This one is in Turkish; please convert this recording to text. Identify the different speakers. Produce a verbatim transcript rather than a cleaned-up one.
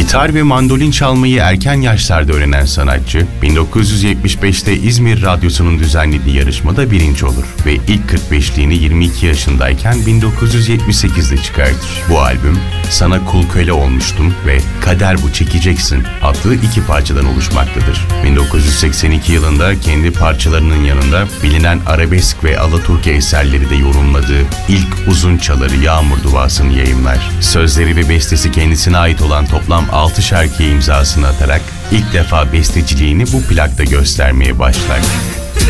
Speaker 1: Gitar ve mandolin çalmayı erken yaşlarda öğrenen sanatçı, bin dokuz yüz yetmiş beşte İzmir Radyosu'nun düzenlediği yarışmada birinci olur ve ilk kırk beşliğini yirmi iki yaşındayken bin dokuz yüz yetmiş sekizde çıkartır. Bu albüm, Sana Kul Köle Olmuştum ve Kader Bu Çekeceksin adlı iki parçadan oluşmaktadır. bin dokuz yüz seksen iki yılında kendi parçalarının yanında bilinen arabesk ve alaturka eserleri de yorumladığı ilk uzun çaları Yağmur Duası'nı yayımlar. Sözleri ve bestesi kendisine ait olan toplam altı şarkıya imzasını atarak ilk defa besteciliğini bu plakta göstermeye başlar.